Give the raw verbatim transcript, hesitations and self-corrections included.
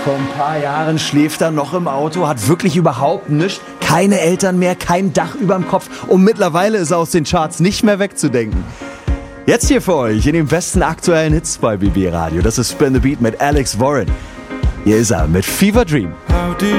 Vor ein paar Jahren schläft er noch im Auto, hat wirklich überhaupt nichts, keine Eltern mehr, kein Dach überm Kopf und mittlerweile ist er aus den Charts nicht mehr wegzudenken. Jetzt hier für euch in den besten aktuellen Hits bei B B Radio. Das ist Spin the Beat mit Alex Warren. Hier ist er mit Fever Dream.